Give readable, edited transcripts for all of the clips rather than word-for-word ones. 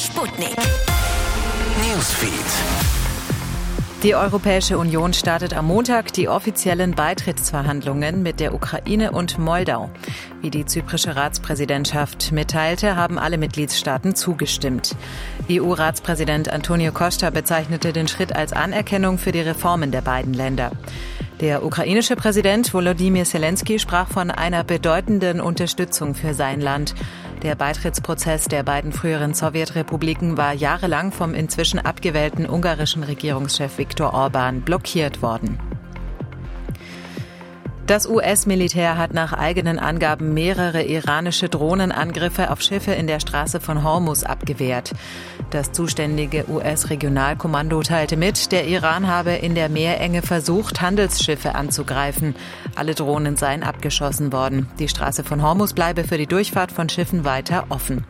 Sputnik Newsfeed. Die Europäische Union startet am Montag die offiziellen Beitrittsverhandlungen mit der Ukraine und Moldau. Wie die zyprische Ratspräsidentschaft mitteilte, haben alle Mitgliedstaaten zugestimmt. EU-Ratspräsident Antonio Costa bezeichnete den Schritt als Anerkennung für die Reformen der beiden Länder. Der ukrainische Präsident Volodymyr Zelensky sprach von einer bedeutenden Unterstützung für sein Land. Der Beitrittsprozess der beiden früheren Sowjetrepubliken war jahrelang vom inzwischen abgewählten ungarischen Regierungschef Viktor Orbán blockiert worden. Das US-Militär hat nach eigenen Angaben mehrere iranische Drohnenangriffe auf Schiffe in der Straße von Hormuz abgewehrt. Das zuständige US-Regionalkommando teilte mit, der Iran habe in der Meerenge versucht, Handelsschiffe anzugreifen. Alle Drohnen seien abgeschossen worden. Die Straße von Hormuz bleibe für die Durchfahrt von Schiffen weiter offen.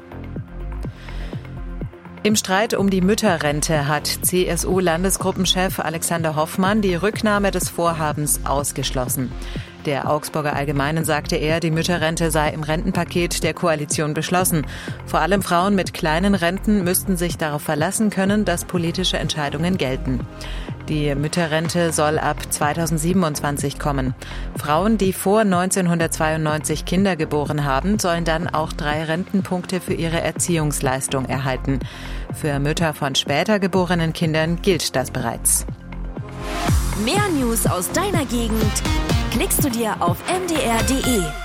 Im Streit um die Mütterrente hat CSU-Landesgruppenchef Alexander Hoffmann die Rücknahme des Vorhabens ausgeschlossen. Der Augsburger Allgemeinen sagte er, die Mütterrente sei im Rentenpaket der Koalition beschlossen. Vor allem Frauen mit kleinen Renten müssten sich darauf verlassen können, dass politische Entscheidungen gelten. Die Mütterrente soll ab 2027 kommen. Frauen, die vor 1992 Kinder geboren haben, sollen dann auch 3 Rentenpunkte für ihre Erziehungsleistung erhalten. Für Mütter von später geborenen Kindern gilt das bereits. Mehr News aus deiner Gegend klickst du dir auf mdr.de.